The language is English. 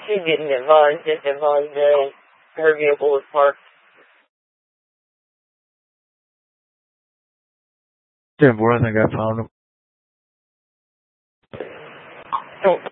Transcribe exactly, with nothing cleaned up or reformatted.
She didn't advise, just advised that her vehicle was parked. ten four, I think I found him. Oh.